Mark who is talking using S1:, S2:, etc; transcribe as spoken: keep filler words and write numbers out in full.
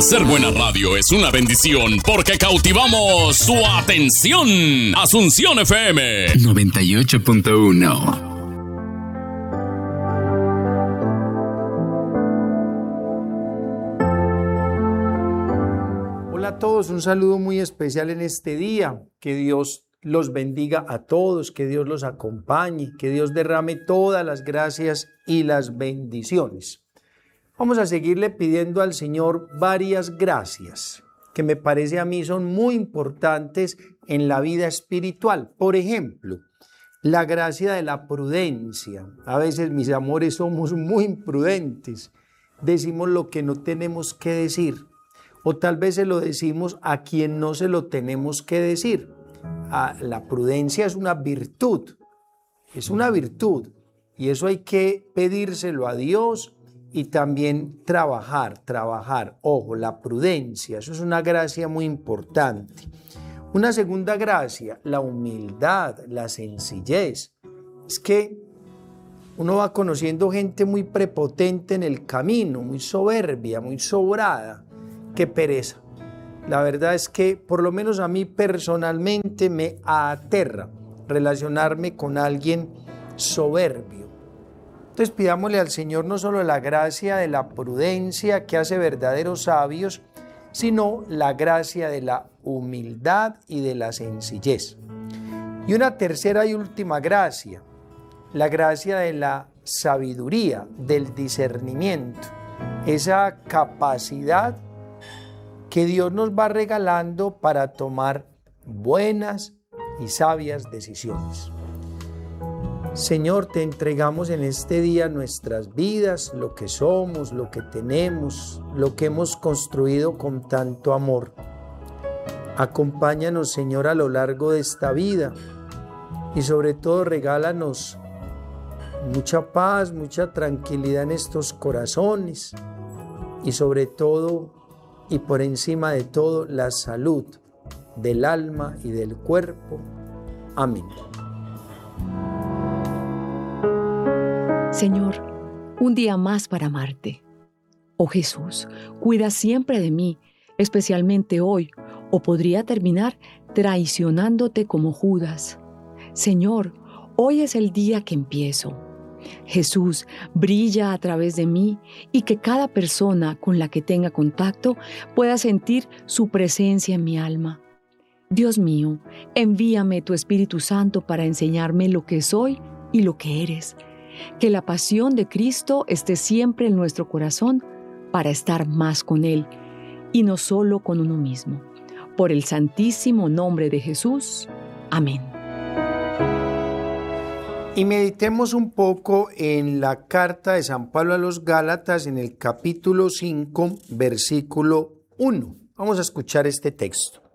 S1: Hacer buena radio es una bendición porque cautivamos su atención. Asunción F M
S2: noventa y ocho punto uno.
S3: Hola a todos, un saludo muy especial en este día. Que Dios los bendiga a todos, que Dios los acompañe, que Dios derrame todas las gracias y las bendiciones. Vamos a seguirle pidiendo al Señor varias gracias que me parece a mí son muy importantes en la vida espiritual. Por ejemplo, la gracia de la prudencia. A veces, mis amores, somos muy imprudentes. Decimos lo que no tenemos que decir. O tal vez se lo decimos a quien no se lo tenemos que decir. Ah, la prudencia es una virtud. Es una virtud. Y eso hay que pedírselo a Dios y también trabajar, trabajar. Ojo, la prudencia, eso es una gracia muy importante. Una segunda gracia, la humildad, la sencillez. Es que uno va conociendo gente muy prepotente en el camino, muy soberbia, muy sobrada. Qué pereza. La verdad es que por lo menos a mí personalmente me aterra relacionarme con alguien soberbio. Entonces pidámosle al Señor no solo la gracia de la prudencia que hace verdaderos sabios, sino la gracia de la humildad y de la sencillez. Y una tercera y última gracia, la gracia de la sabiduría, del discernimiento, esa capacidad que Dios nos va regalando para tomar buenas y sabias decisiones. Señor, te entregamos en este día nuestras vidas, lo que somos, lo que tenemos, lo que hemos construido con tanto amor. Acompáñanos, Señor, a lo largo de esta vida y sobre todo regálanos mucha paz, mucha tranquilidad en estos corazones y sobre todo y por encima de todo la salud del alma y del cuerpo. Amén.
S4: Señor, un día más para amarte. Oh Jesús, cuida siempre de mí, especialmente hoy, o podría terminar traicionándote como Judas. Señor, hoy es el día que empiezo. Jesús, brilla a través de mí y que cada persona con la que tenga contacto pueda sentir su presencia en mi alma. Dios mío, envíame tu Espíritu Santo para enseñarme lo que soy y lo que eres. Que la pasión de Cristo esté siempre en nuestro corazón para estar más con Él y no solo con uno mismo. Por el santísimo nombre de Jesús. Amén.
S3: Y meditemos un poco en la carta de San Pablo a los Gálatas en el capítulo cinco, versículo uno. Vamos a escuchar este texto.